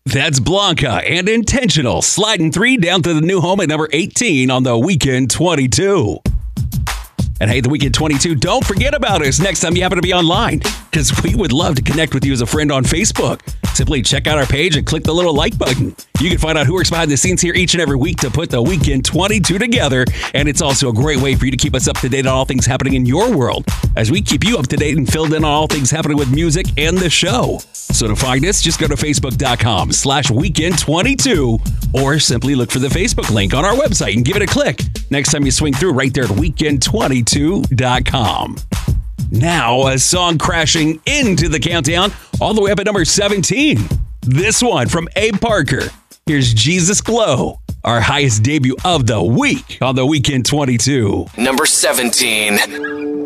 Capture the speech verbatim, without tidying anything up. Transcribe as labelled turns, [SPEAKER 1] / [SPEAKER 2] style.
[SPEAKER 1] That's Blanca and Intentional sliding three down to the new home at number eighteen on the Weekend twenty-two. And hey, the Weekend twenty-two, don't forget about us next time you happen to be online, because we would love to connect with you as a friend on Facebook. Simply check out our page and click the little like button. You can find out who works behind the scenes here each and every week to put the Weekend twenty-two together. And it's also a great way for you to keep us up to date on all things happening in your world, as we keep you up to date and filled in on all things happening with music and the show. So to find us, just go to facebook.com slash weekend 22 or simply look for the Facebook link on our website and give it a click next time you swing through right there at weekend twenty-two dot com. Now, a song crashing into the countdown all the way up at number seventeen. This one from Abe Parker. Here's Jesus Glow, our highest debut of the week on the Weekend twenty-two.
[SPEAKER 2] Number seventeen.